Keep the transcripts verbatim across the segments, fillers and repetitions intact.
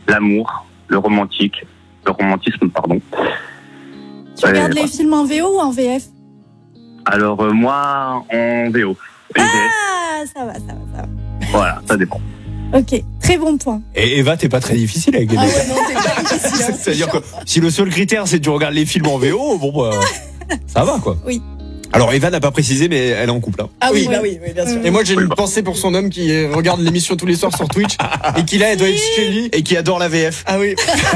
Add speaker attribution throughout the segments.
Speaker 1: l'amour, le romantique, le romantisme, pardon.
Speaker 2: Tu
Speaker 1: Ouais,
Speaker 2: regardes les
Speaker 1: voilà.
Speaker 2: films en V O ou en V F?
Speaker 1: Alors euh, moi, en V O. Et
Speaker 2: Ah, ça va, ça va, ça va.
Speaker 1: voilà, ça dépend.
Speaker 2: Ok, très bon point.
Speaker 3: Et Eva, t'es pas très difficile avec les
Speaker 4: Ah
Speaker 3: mecs.
Speaker 4: ouais, non, c'est pas difficile. hein.
Speaker 3: C'est-à-dire que si le seul critère c'est que tu regardes les films en V O, bon bah, ça va quoi.
Speaker 2: Oui.
Speaker 3: Alors Eva n'a pas précisé, mais elle est en couple. Hein.
Speaker 4: Ah oui,
Speaker 5: Oui.
Speaker 4: bah oui, oui, bien sûr.
Speaker 5: Et moi, j'ai
Speaker 1: Oui,
Speaker 5: une
Speaker 1: bah.
Speaker 5: pensée pour son homme qui euh, regarde l'émission tous les soirs sur Twitch et qui là, elle doit être chez lui.
Speaker 3: Et qui adore la V F.
Speaker 5: Ah oui.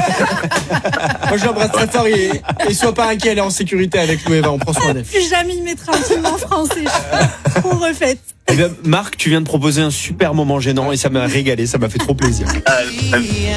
Speaker 5: Moi, je l'embrasse très fort et, et sois pas inquiet, elle est en sécurité avec nous, Eva, on prend soin d'elle.
Speaker 2: Plus jamais il mettra un film en français. On refait.
Speaker 3: Eh bien, Marc, tu viens de proposer un super moment gênant et ça m'a régalé, ça m'a fait trop plaisir.
Speaker 1: Euh, euh,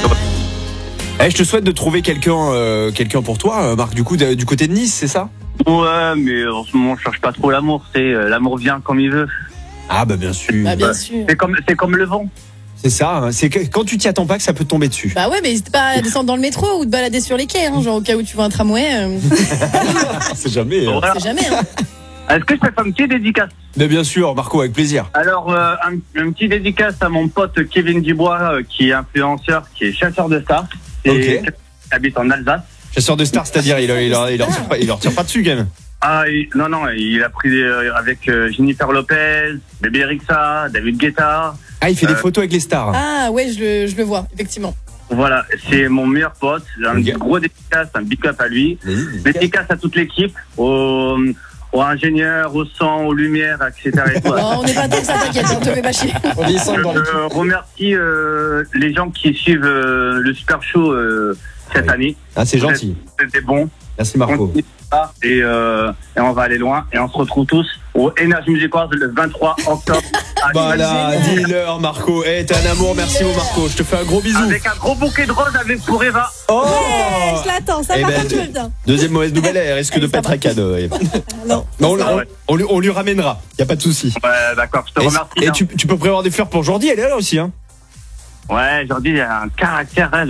Speaker 3: Eh, je te souhaite de trouver quelqu'un, euh, quelqu'un pour toi, euh, Marc. Du coup, de- du côté de Nice, c'est ça?
Speaker 1: ouais, mais en ce moment, je cherche pas trop l'amour. C'est euh, l'amour vient comme il veut.
Speaker 3: Ah bah bien sûr.
Speaker 4: Bah bien sûr.
Speaker 1: C'est comme, c'est comme le vent.
Speaker 3: C'est ça. Hein. C'est que quand tu t'y attends pas que ça peut te tomber dessus.
Speaker 4: Bah ouais, mais n'hésite pas à descendre dans le métro ou te balader sur les quais, hein, genre au cas où tu vois un tramway, euh,
Speaker 3: C'est jamais. hein.
Speaker 1: Voilà.
Speaker 4: c'est jamais. Hein.
Speaker 1: Est-ce que je peux faire une petite dédicace?
Speaker 3: Mais bien sûr, Marco, avec plaisir.
Speaker 1: Alors, euh, un, un petit dédicace à mon pote Kevin Dubois, euh, qui est influenceur, qui est chasseur de stars, et
Speaker 3: Ok.
Speaker 1: qui habite en Alsace.
Speaker 3: Chasseur de stars, c'est-à-dire il, il, il, il, leur tire pas, il leur tire pas dessus quand même.
Speaker 1: Ah, il- non, non, il a pris euh, avec euh, Jennifer Lopez, Bébé Rexha, David Guetta.
Speaker 3: Ah, il fait des
Speaker 1: Euh.
Speaker 3: photos avec les stars.
Speaker 4: Ah ouais, je le, je le vois, effectivement.
Speaker 1: Voilà, c'est mon meilleur pote. Un
Speaker 3: Ok.
Speaker 1: gros dédicace, un big up à lui.
Speaker 3: Vas-y.
Speaker 1: Dédicace à toute l'équipe, aux, aux ingénieurs, au son, aux lumières, et cetera. et tout.
Speaker 4: Oh, on n'est pas tant que ça, t'inquiète, on te fait pas chier.
Speaker 5: On descend dans l'équipe.
Speaker 1: Je remercie euh, les gens qui suivent euh, le Super Show euh, cette
Speaker 3: Oui.
Speaker 1: année.
Speaker 3: Ah, c'est gentil.
Speaker 1: C'était bon.
Speaker 3: Merci Marco.
Speaker 1: Continuez ça, Et, euh, et on va aller loin. Et on se retrouve tous au Energy Music Awards le vingt-trois octobre. à
Speaker 3: Voilà,
Speaker 4: Génial.
Speaker 3: dis-leur Marco. Eh, t'es un amour, merci mon Marco. Je te fais un gros bisou.
Speaker 1: Avec un gros bouquet de roses avec pour Eva.
Speaker 3: Oh
Speaker 2: Ouais, je l'attends, ça
Speaker 3: Eh
Speaker 2: par
Speaker 3: ben,
Speaker 2: contre, je veux bien.
Speaker 3: Deuxième mauvaise nouvelle, elle risque de
Speaker 2: Ça
Speaker 3: pas être
Speaker 2: va.
Speaker 3: un cadeau. Eva.
Speaker 2: Non.
Speaker 3: Mais on, on-
Speaker 1: Ouais.
Speaker 3: on lui, on lui ramènera, y a pas de souci.
Speaker 1: Ouais, d'accord, je te
Speaker 3: Et,
Speaker 1: remercie.
Speaker 3: et
Speaker 1: hein.
Speaker 3: tu, tu peux prévoir des fleurs pour Jordi, elle est là aussi. Hein.
Speaker 1: Ouais, Jordi, il a un caractère, elle.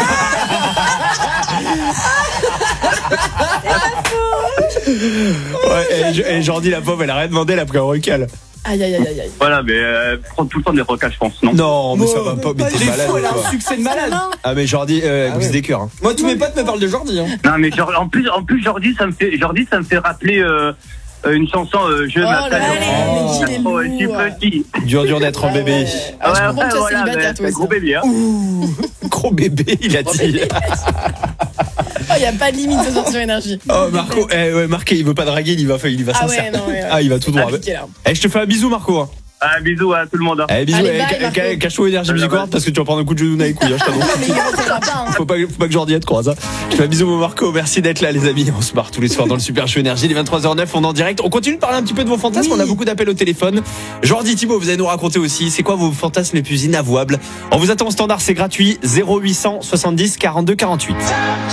Speaker 3: Ouais, et, et Jordi, la pauvre, elle a rien demandé, elle a pris un recal.
Speaker 4: Aïe, aïe, aïe, aïe, aïe.
Speaker 1: Voilà, mais euh, prend tout le temps des recas, je pense, non?
Speaker 3: Non, mais
Speaker 5: Bon,
Speaker 3: ça va pas, mais
Speaker 5: Les
Speaker 3: t'es malade.
Speaker 5: fous, elle a
Speaker 3: toi.
Speaker 5: un succès de malade.
Speaker 2: Non.
Speaker 3: Ah, mais Jordi, euh,
Speaker 5: Ah
Speaker 3: glisse
Speaker 5: ouais.
Speaker 3: des cœurs. Hein.
Speaker 5: Moi, tous mes potes me parlent de Jordi. Hein.
Speaker 1: Non, mais genre, en plus, en plus, Jordi, ça me fait, Jordi, ça me fait rappeler euh, euh, une chanson. Euh, je
Speaker 4: Oh là
Speaker 1: m'appelle.
Speaker 4: là,
Speaker 5: Oh.
Speaker 4: mais qu'il est
Speaker 1: Oh, je suis
Speaker 4: lourd.
Speaker 1: petit.
Speaker 3: Dur, dur d'être un bébé.
Speaker 4: Ah, je
Speaker 1: Ouais,
Speaker 4: comprends que tu sois
Speaker 1: voilà,
Speaker 4: célibataire,
Speaker 1: mais
Speaker 4: toi
Speaker 1: c'est
Speaker 4: aussi.
Speaker 1: gros bébé, hein.
Speaker 3: Gros bébé, il a dit.
Speaker 4: Oh, y a pas de limite ce soir sur énergie.
Speaker 3: Oh, Marco, eh, ouais, Marqué, il veut pas draguer, il y va, il y va
Speaker 4: Ah
Speaker 3: sincère.
Speaker 4: ouais, non, ouais, ouais.
Speaker 3: Ah, il va tout droit.
Speaker 4: Appliqué, là.
Speaker 3: Eh, je te fais un bisou, Marco. Hein.
Speaker 1: Ah, bisous à tout le monde. hein.
Speaker 3: Eh, bisous,
Speaker 4: Allez,
Speaker 3: eh,
Speaker 4: bye,
Speaker 3: ca-
Speaker 4: Marco.
Speaker 3: ca- cache-toi Énergie
Speaker 1: Allez,
Speaker 3: Music
Speaker 1: bye.
Speaker 3: Award parce que tu vas prendre un coup de genou dans les couilles. Hein, je t'annonce.
Speaker 4: Mais il rentrera pas, hein.
Speaker 3: Faut pas, faut pas que Jordi te croise. Hein. Je fais un bisou, mon Marco. Merci d'être là, les amis. On se barre tous les soirs dans le Super Show Énergie. Les vingt-trois heures neuf, on est en direct. On continue de parler un petit peu de vos fantasmes.
Speaker 4: Oui.
Speaker 3: On a beaucoup d'appels au téléphone. Jordi, Thibaut, vous allez nous raconter aussi. C'est quoi vos fantasmes les plus inavouables? On vous attend au standard, c'est gratuit. zéro huit cent soixante-dix quarante-deux quarante-huit.